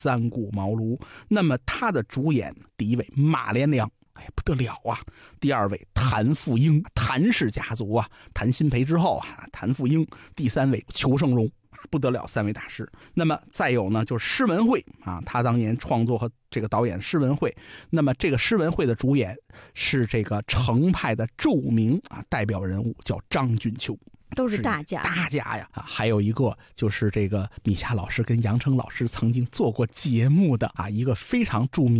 三顾茅庐。那么他的主演第一位马连良，哎，不得了啊！第二位谭富英，谭氏家族啊，谭鑫培之后啊，谭富英。第三位裘盛戎，不得了，三位大师。那么再有呢，就是施文慧啊，他当年创作和这个导演施文慧。那么这个施文慧的主演是这个程派的著名啊代表人物，叫张君秋。 都是大家呀啊！还有一个就是这个米夏老师跟杨成老师曾经做过节目的啊，一个非常著名